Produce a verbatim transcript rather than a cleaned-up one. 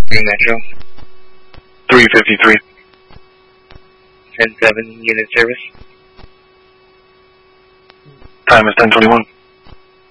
Green Metro. three fifty-three. ten seven unit service. Time is ten twenty-one.